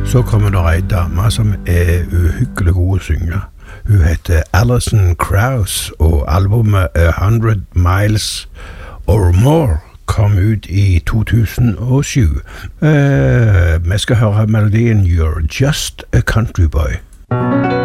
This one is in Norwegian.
Så kommer det ei dame som uhyggelig god å synge. Hun heter Alison Krauss, og albumet 100 Miles or More kom ut i 2007. Vi skal høre melodien You're Just a Country Boy.